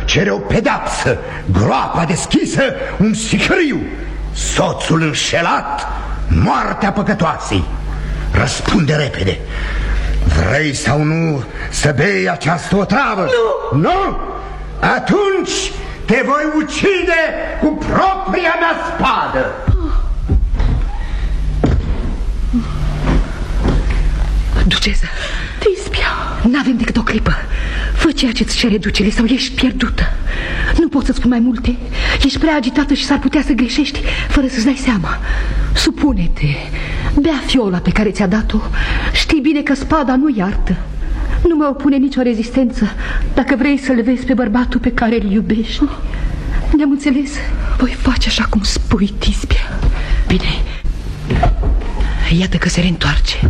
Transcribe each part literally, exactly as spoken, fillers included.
cere o pedeapsă, groapa deschisă, un sicriu, soțul înșelat, moartea păcătoasei. Răspunde repede. Vrei sau nu să bei această otravă? Nu! Nu? Atunci te voi ucide cu propria mea spadă. Ducesă, Tispia, n-avem decât o clipă. Fă ceea ce-ți cere ducele sau ești pierdută. Nu pot să-ți spun mai multe. Ești prea agitată și s-ar putea să greșești fără să-ți dai seama. Supune-te, bea fiola pe care ți-a dat-o. Știi bine că spada nu iartă. Nu mai opune nicio rezistență dacă vrei să-l vezi pe bărbatul pe care îl iubești. Ne-am înțeles? voi face așa cum spui, Tispia. Bine, iată că se reîntoarce.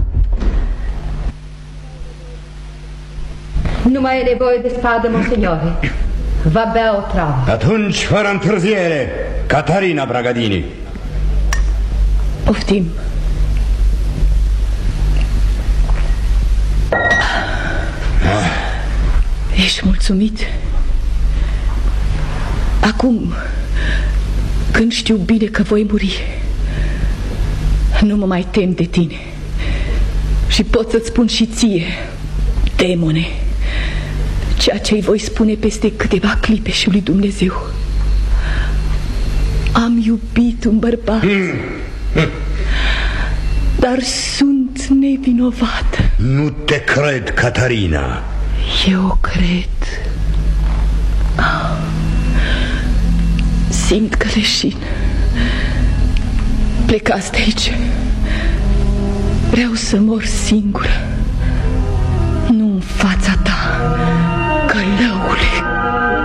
Nu mai e nevoie de spadă, monseignore. Va bea o travă. Atunci, fără întârziere, Catarina Bragadini. Poftim. Ah. Ești mulțumit? Acum, când știu bine că voi muri, nu mă mai tem de tine. Și pot să-ți spun și ție, demone, ceea ce îi voi spune peste câteva clipe și lui Dumnezeu. Am iubit un bărbat, mm. Mm. dar sunt nevinovată. Nu te cred, Catarina. Eu cred. Ah. Simt că leșin. Plecați de aici. Vreau să mor singură.